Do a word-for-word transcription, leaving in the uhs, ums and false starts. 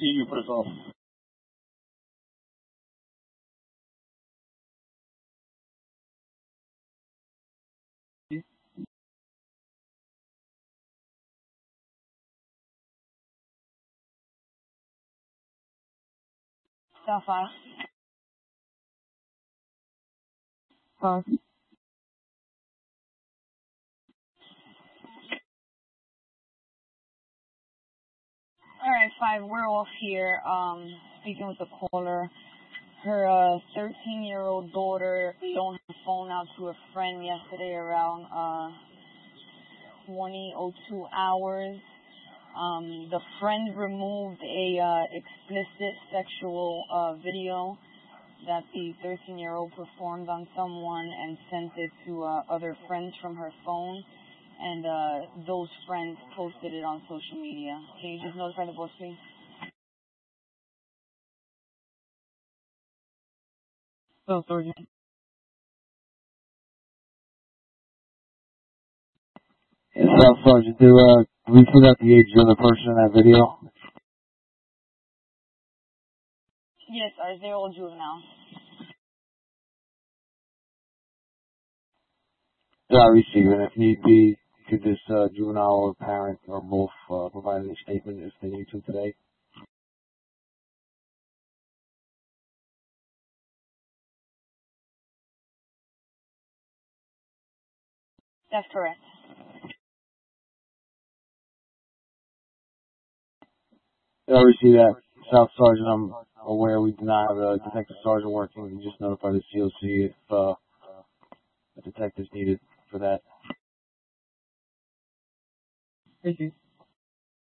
you for this office. Stop five. Five. All right, five. We're off here. Um, speaking with the caller. Her uh thirteen-year-old daughter loaned her phone out to a friend yesterday around uh twenty oh two hours. Um, the friend removed a uh, explicit sexual uh, video that the thirteen-year-old performed on someone and sent it to uh, other friends from her phone, and uh, those friends posted it on social media. Can you just notify the boss, please? Oh, Sergeant. Yes, uh, Sergeant, do, uh, can we find out the age of the person in that video? Yes, sir. They're all juvenile. Yeah, I receive it. If need be, could this uh, juvenile or parent or both uh, provide any statement if they need to today? That's correct. Yeah, I receive that. South Sergeant, I'm aware we do not have a detective sergeant working. We just notify the C O C if uh, a detective is needed for that. Thank you.